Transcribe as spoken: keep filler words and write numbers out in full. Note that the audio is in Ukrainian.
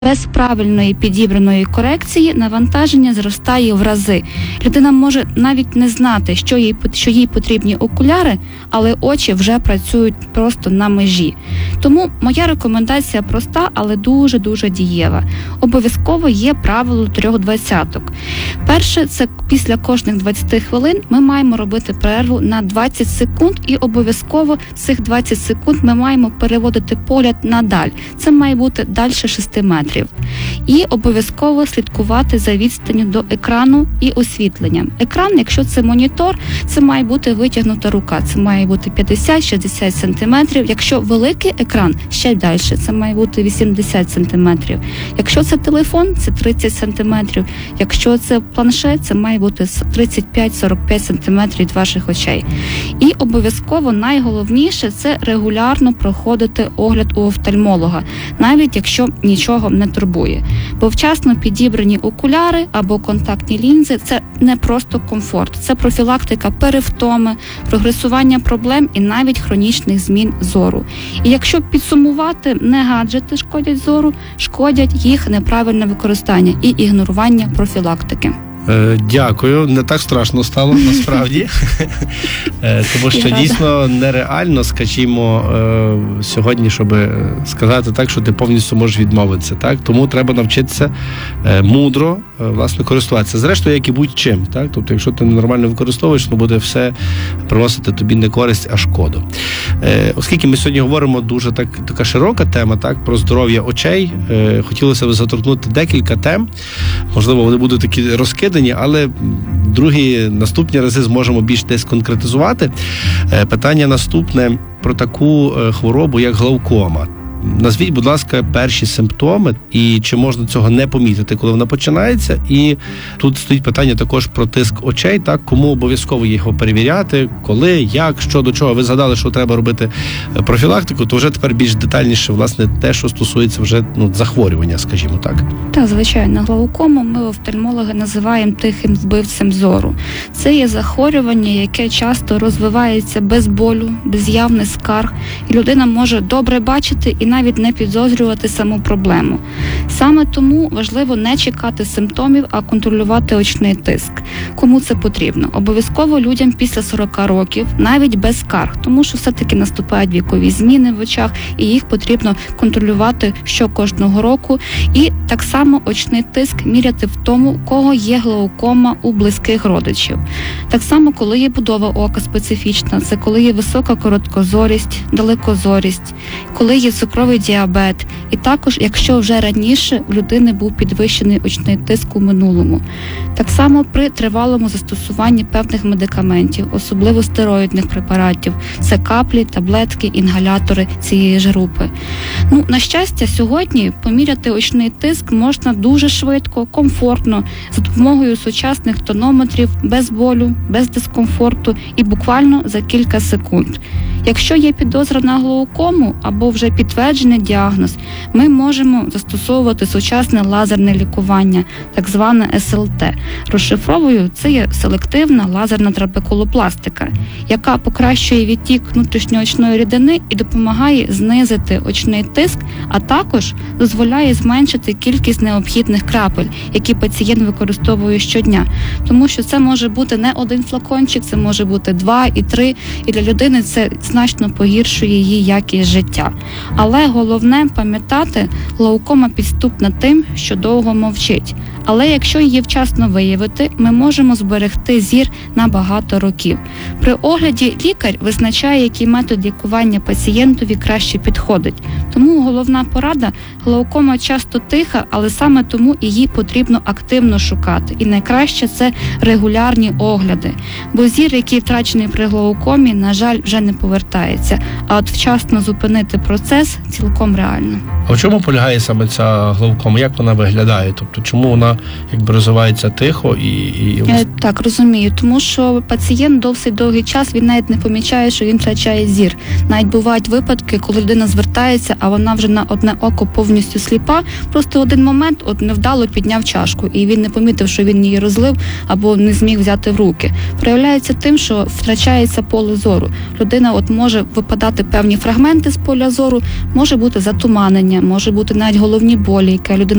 Без правильної підібраної корекції навантаження зростає в рази. Людина може навіть не знати, що їй, що їй потрібні окуляри, але очі вже працюють просто на межі. Тому моя рекомендація проста, але дуже-дуже дієва. Обов'язково є правило трьох двадцяток. Перше, це після кожних двадцяти хвилин ми маємо робити перерву на двадцять секунд, і обов'язково цих двадцять секунд ми маємо переводити погляд надаль. Це має бути далі шести метрів. І обов'язково слідкувати за відстанню до екрану і освітленням. Екран, якщо це монітор, це має бути витягнута рука. Це має бути п'ятдесят-шістдесят сантиметрів. Якщо великий екран, ще далі, це має бути вісімдесят сантиметрів. Якщо це телефон, це тридцять сантиметрів. Якщо це планшет, це має бути тридцять п'ять - сорок п'ять сантиметрів від ваших очей. І обов'язково найголовніше – це регулярно проходити огляд у офтальмолога, навіть якщо нічого не турбує. Бо вчасно підібрані окуляри або контактні лінзи – це не просто комфорт, це профілактика перевтоми, прогресування проблем і навіть хронічних змін зору. І якщо підсумувати, не гаджети шкодять зору, шкодять їх неправильне використання і ігнорування профілактики. Дякую. Не так страшно стало, насправді. Тому що дійсно нереально, скажімо, сьогодні, щоб сказати так, що ти повністю можеш відмовитися. Так? Тому треба навчитися мудро, власне, користуватися. Зрештою, як і будь-чим. Так? Тобто, якщо ти нормально використовуєш, то буде все приносити тобі не користь, а шкоду. Оскільки ми сьогодні говоримо дуже так, така широка тема, так, про здоров'я очей, хотілося б заторкнути декілька тем. Можливо, вони будуть такі розкидані, але другі, наступні рази зможемо більш десь конкретизувати. Питання наступне про таку хворобу, як глаукома. Назвіть, будь ласка, перші симптоми і чи можна цього не помітити, коли вона починається. І тут стоїть питання також про тиск очей, так, кому обов'язково його перевіряти, коли, як, що, до чого. Ви згадали, що треба робити профілактику, то вже тепер більш детальніше, власне, те, що стосується вже ну, захворювання, скажімо так. Так, звичайно, глаукому ми офтальмологи називаємо тихим збивцем зору. Це є захворювання, яке часто розвивається без болю, без явних скарг, і людина може добре бачити і навіть не підозрювати саму проблему. Саме тому важливо не чекати симптомів, а контролювати очний тиск. Кому це потрібно? Обов'язково людям після сорока років, навіть без скарг, тому що все-таки наступають вікові зміни в очах, і їх потрібно контролювати що кожного року. І так само очний тиск міряти в тому, у кого є глаукома у близьких родичів. Так само, коли є будова ока специфічна, це коли є висока короткозорість, далекозорість, коли є цукровий діабет, і також, якщо вже раніше у людини був підвищений очний тиск у минулому. Так само при тривалому застосуванні певних медикаментів, особливо стероїдних препаратів, це каплі, таблетки, інгалятори цієї ж групи. Ну, на щастя, сьогодні поміряти очний тиск можна дуже швидко, комфортно, за допомогою сучасних тонометрів, без болю, без дискомфорту і буквально за кілька секунд. Якщо є підозра на глаукому або вже підтверджений діагноз, ми можемо застосовувати сучасне лазерне лікування, так зване ес ел те. Розшифровую, це є селективна лазерна трабекулопластика, яка покращує відтік внутрішньоочної рідини і допомагає знизити очний тиск, а також дозволяє зменшити кількість необхідних крапель, які пацієнт використовує щодня. Тому що це може бути не один флакончик, це може бути два і три, і для людини це значно погіршує її якість життя. Але головне пам'ятати, глаукома підступна тим, що довго мовчить. Але якщо її вчасно виявити, ми можемо зберегти зір на багато років. При огляді лікар визначає, який метод лікування пацієнтові краще підходить. Тому головна порада – глаукома часто тиха, але саме тому її потрібно активно шукати. І найкраще – це регулярні огляди. Бо зір, який втрачений при глаукомі, на жаль, вже не повертається. А от вчасно зупинити процес цілком реально. А в чому полягає саме ця глаукома? Як вона виглядає? Тобто, чому вона якби розвивається тихо і... і... Так, розумію. Тому що пацієнт досить довгий час, він навіть не помічає, що він втрачає зір. Навіть бувають випадки, коли людина звертається, а вона вже на одне око повністю сліпа. Просто один момент от невдало підняв чашку, і він не помітив, що він її розлив або не зміг взяти в руки. Проявляється тим, що втрачається поле зору. Людина от може випадати певні фрагменти з поля зору, може бути затуманення, може бути навіть головні болі, яке людина